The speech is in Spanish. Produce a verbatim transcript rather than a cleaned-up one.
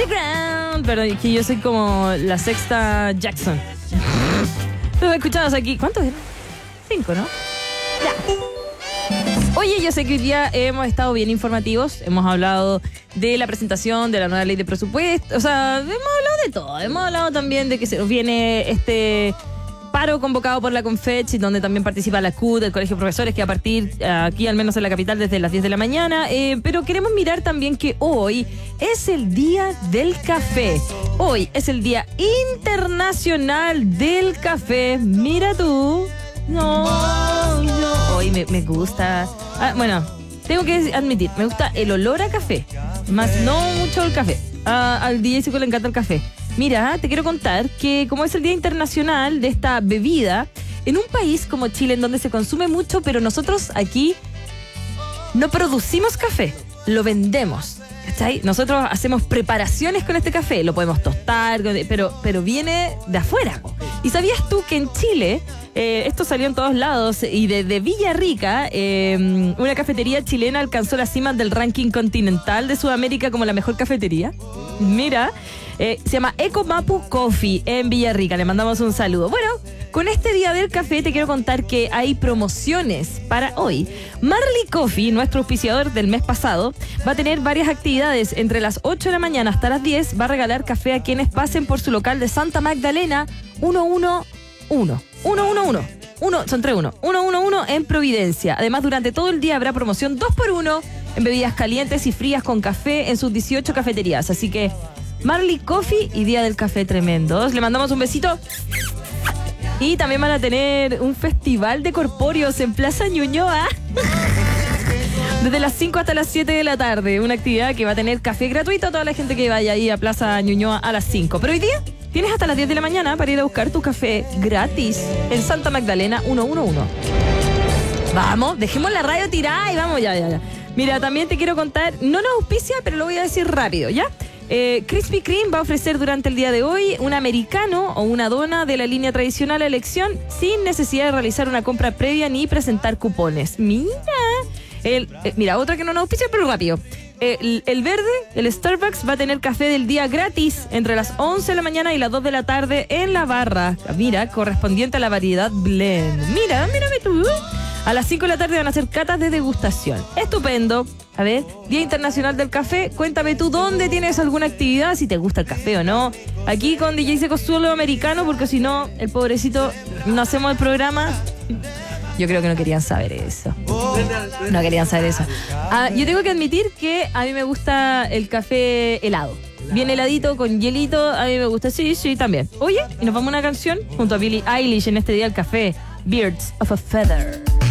Underground. Pero es que yo soy como la sexta Jackson. Los escuchados aquí. ¿Cuántos eran? Cinco, ¿no? Ya. Oye, yo sé que hoy día hemos estado bien informativos. Hemos hablado de la presentación de la nueva ley de presupuesto. O sea, hemos hablado de todo. Hemos hablado también de que se nos viene este paro convocado por la Confech, donde también participa la C U T, el Colegio de Profesores, que va a partir aquí, al menos en la capital, desde las diez de la mañana. Eh, pero queremos mirar también que hoy es el Día del Café. Hoy es el Día Internacional del Café. Mira tú. No, no. Hoy me, me gusta. Ah, bueno, tengo que admitir, me gusta el olor a café. Más no mucho el café. Ah, al D J Zico le encanta el café. Mira, te quiero contar que como es el Día Internacional de esta bebida, en un país como Chile, en donde se consume mucho, pero nosotros aquí no producimos café, lo vendemos. ¿Cachai? Nosotros hacemos preparaciones con este café, lo podemos tostar, pero, pero viene de afuera. ¿Y sabías tú que en Chile, eh, esto salió en todos lados, y desde Villarrica, eh, una cafetería chilena alcanzó la cima del ranking continental de Sudamérica como la mejor cafetería? Mira, eh, se llama Ecomapu Coffee en Villarrica, le mandamos un saludo. Bueno, con este Día del Café te quiero contar que hay promociones para hoy. Marley Coffee, nuestro auspiciador del mes pasado, va a tener varias actividades. Entre las ocho de la mañana hasta las diez va a regalar café a quienes pasen por su local de Santa Magdalena uno uno uno. uno uno uno. Uno, son tres uno. uno uno uno en Providencia. Además, durante todo el día habrá promoción dos por uno en bebidas calientes y frías con café en sus dieciocho cafeterías. Así que Marley Coffee y Día del Café tremendos. Le mandamos un besito. Y también van a tener un festival de corpóreos en Plaza Ñuñoa. Desde las cinco hasta las siete de la tarde. Una actividad que va a tener café gratuito a toda la gente que vaya ahí a Plaza Ñuñoa a las cinco. Pero hoy día tienes hasta las diez de la mañana para ir a buscar tu café gratis en Santa Magdalena uno uno uno. Vamos, dejemos la radio tirada y vamos ya, ya, ya. Mira, también te quiero contar, no nos auspicia, pero lo voy a decir rápido, ¿ya? Eh, Krispy Kreme va a ofrecer durante el día de hoy un americano o una dona de la línea tradicional a elección sin necesidad de realizar una compra previa ni presentar cupones. Mira, el, eh, mira, otra que no nos auspicia, pero rápido. El, el verde, el Starbucks, va a tener café del día gratis entre las once de la mañana y las dos de la tarde en la barra. Mira, correspondiente a la variedad blend. Mira, mírame tú. A las cinco de la tarde van a hacer catas de degustación. Estupendo. A ver, Día Internacional del Café. Cuéntame tú dónde tienes alguna actividad, si te gusta el café o no. Aquí con D J Seco solo americano, porque si no, el pobrecito, no hacemos el programa. Yo creo que no querían saber eso. No querían saber eso. Ah, yo tengo que admitir que a mí me gusta el café helado. Bien heladito, con hielito, a mí me gusta. Sí, sí, también. Oye, y nos vamos a una canción junto a Billie Eilish en este Día del Café. Birds of a Feather.